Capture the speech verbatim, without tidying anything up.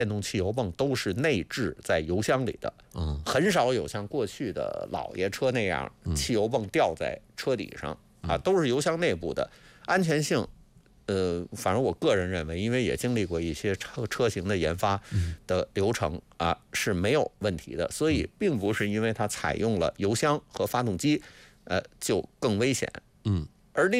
电动汽油泵都是内置在油箱里的， 嗯， 很少有像过去的老爷车那样汽油泵吊在车底上啊，都是油箱内部的，安全性。呃，反正我个人认为，因为也经历过一些车车型的研发的流程啊，是没有问题的，所以并不是因为它采用了油箱和发动机，呃，就更危险。 嗯。